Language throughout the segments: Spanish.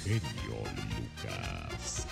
Genio Lucas.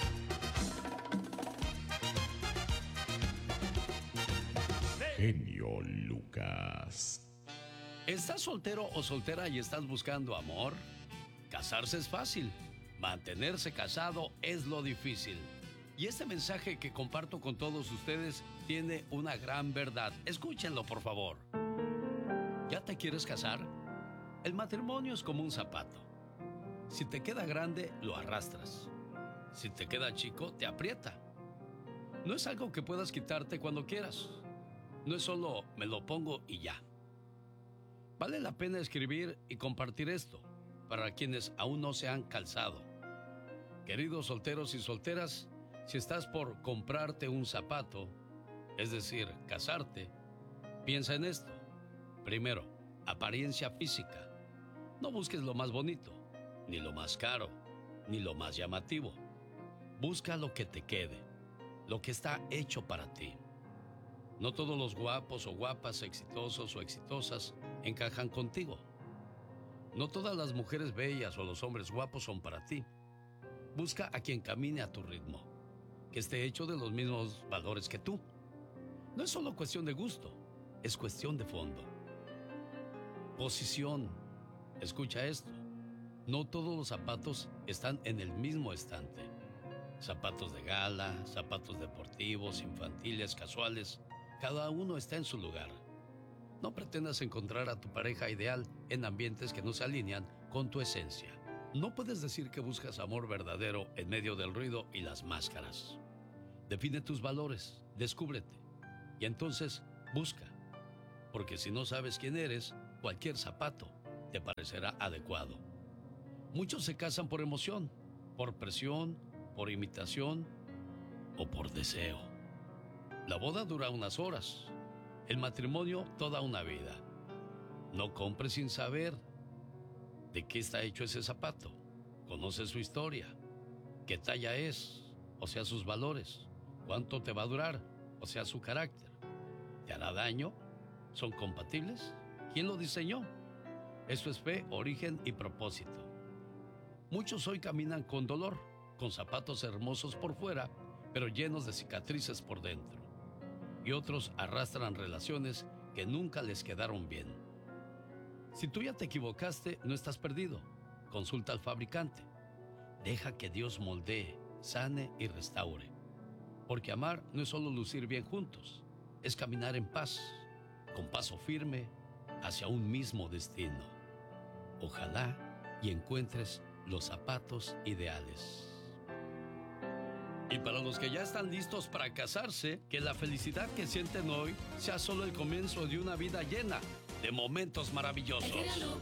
Genio Lucas. ¿Estás soltero o soltera y estás buscando amor? Casarse es fácil, mantenerse casado es lo difícil. Y este mensaje que comparto con todos ustedes tiene una gran verdad. Escúchenlo, por favor. ¿Ya te quieres casar? El matrimonio es como un zapato. Si te queda grande, lo arrastras. Si te queda chico, te aprieta. No es algo que puedas quitarte cuando quieras. No es solo me lo pongo y ya. Vale la pena escribir y compartir esto para quienes aún no se han calzado. Queridos solteros y solteras, si estás por comprarte un zapato, es decir, casarte, piensa en esto. Primero, apariencia física. No busques lo más bonito, ni lo más caro, ni lo más llamativo. Busca lo que te quede, lo que está hecho para ti. No todos los guapos o guapas, exitosos o exitosas encajan contigo. No todas las mujeres bellas o los hombres guapos son para ti. Busca a quien camine a tu ritmo, que esté hecho de los mismos valores que tú. No es solo cuestión de gusto, es cuestión de fondo. Posición. Escucha esto. No todos los zapatos están en el mismo estante. Zapatos de gala, zapatos deportivos, infantiles, casuales. Cada uno está en su lugar. No pretendas encontrar a tu pareja ideal en ambientes que no se alinean con tu esencia. No puedes decir que buscas amor verdadero en medio del ruido y las máscaras. Define tus valores, descúbrete y entonces busca. Porque si no sabes quién eres, cualquier zapato te parecerá adecuado. Muchos se casan por emoción, por presión, por imitación o por deseo. La boda dura unas horas, el matrimonio toda una vida. No compres sin saber de qué está hecho ese zapato. Conoce su historia, qué talla es, o sea, sus valores, cuánto te va a durar, o sea, su carácter. ¿Te hará daño? ¿Son compatibles? ¿Quién lo diseñó? Eso es fe, origen y propósito. Muchos hoy caminan con dolor, con zapatos hermosos por fuera, pero llenos de cicatrices por dentro. Y otros arrastran relaciones que nunca les quedaron bien. Si tú ya te equivocaste, no estás perdido. Consulta al fabricante. Deja que Dios moldee, sane y restaure. Porque amar no es solo lucir bien juntos, es caminar en paz, con paso firme, hacia un mismo destino. Ojalá y encuentres los zapatos ideales. Y para los que ya están listos para casarse, que la felicidad que sienten hoy sea solo el comienzo de una vida llena de momentos maravillosos.